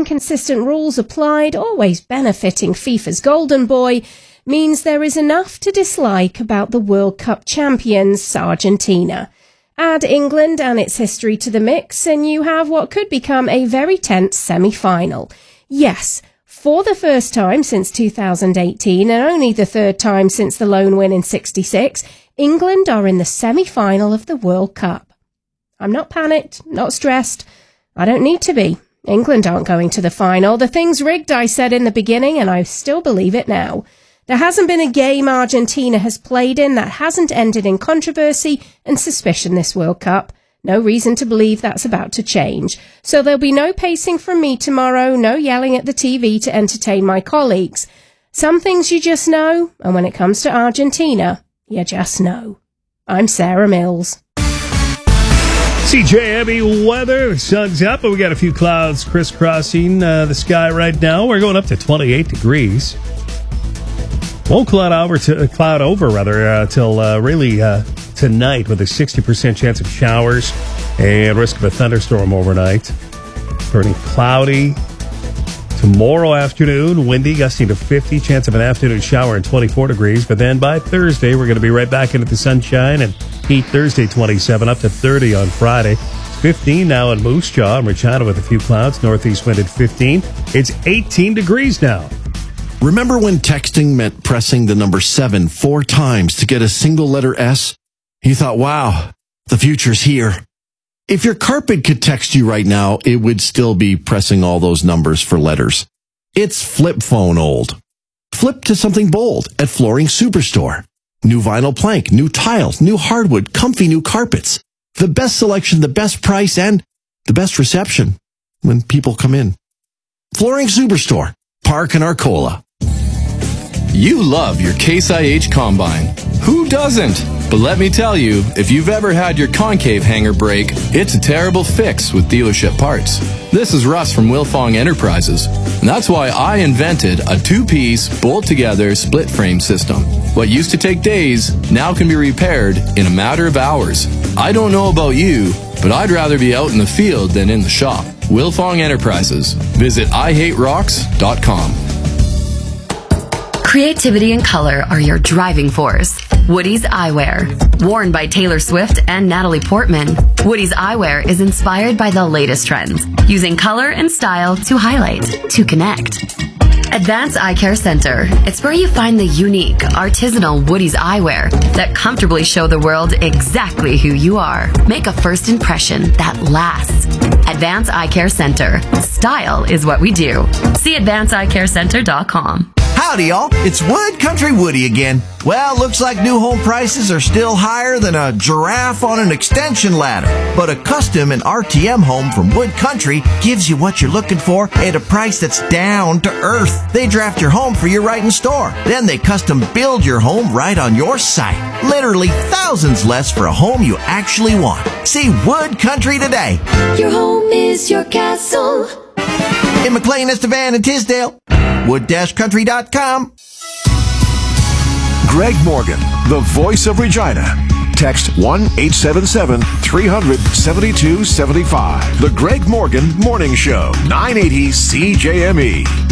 same consistent rules applied, always benefiting FIFA's golden boy, means there is enough to dislike about the World Cup champions, Argentina. Add England and its history to the mix, and you have what could become a very tense semi-final. Yes, for the first time since 2018, and only the third time since the lone win in '66, England are in the semi-final of the World Cup. I'm not panicked, not stressed. I don't need to be. England aren't going to the final. The thing's rigged, I said in the beginning, and I still believe it now. There hasn't been a game Argentina has played in that hasn't ended in controversy and suspicion this World Cup. No reason to believe that's about to change. So there'll be no pacing from me tomorrow, no yelling at the TV to entertain my colleagues. Some things you just know, and when it comes to Argentina, you just know. I'm Sarah Mills. CJME weather, the sun's up, but we got a few clouds crisscrossing the sky right now. We're going up to 28 degrees. Won't cloud over till really tonight with a 60% chance of showers and risk of a thunderstorm overnight. Turning cloudy tomorrow afternoon, windy, gusting to 50, chance of an afternoon shower and 24 degrees. But then by Thursday, we're going to be right back into the sunshine and heat Thursday 27, up to 30 on Friday. 15 now in Moose Jaw and Regina with a few clouds, northeast wind at 15. It's 18 degrees now. Remember when texting meant pressing the number 7 4 times to get a single letter S? You thought, wow, the future's here. If your carpet could text you right now, it would still be pressing all those numbers for letters. It's flip phone old. Flip to something bold at Flooring Superstore. New vinyl plank, new tiles, new hardwood, comfy new carpets. The best selection, the best price, and the best reception when people come in. Flooring Superstore, Park and Arcola. You love your Case IH Combine. Who doesn't? But let me tell you, if you've ever had your concave hanger break, it's a terrible fix with dealership parts. This is Russ from Wilfong Enterprises, and that's why I invented a 2-piece, bolt-together, split-frame system. What used to take days now can be repaired in a matter of hours. I don't know about you, but I'd rather be out in the field than in the shop. Wilfong Enterprises. Visit IHateRocks.com. Creativity and color are your driving force. Woody's Eyewear. Worn by Taylor Swift and Natalie Portman, Woody's Eyewear is inspired by the latest trends, using color and style to highlight, to connect. Advanced Eye Care Center. It's where you find the unique, artisanal Woody's Eyewear that comfortably show the world exactly who you are. Make a first impression that lasts. Advanced Eye Care Center. Style is what we do. See AdvancedEyeCareCenter.com. Howdy, y'all. It's Wood Country Woody again. Well, looks like new home prices are still higher than a giraffe on an extension ladder. But a custom and RTM home from Wood Country gives you what you're looking for at a price that's down to earth. They draft your home for you right in store. Then they custom build your home right on your site. Literally thousands less for a home you actually want. See Wood Country today. Your home is your castle. In McLean, Estevan, and Tisdale. Wood-country.com. Greg Morgan, the voice of Regina. Text 1-877-300-7275. The Greg Morgan Morning Show, 980 CJME.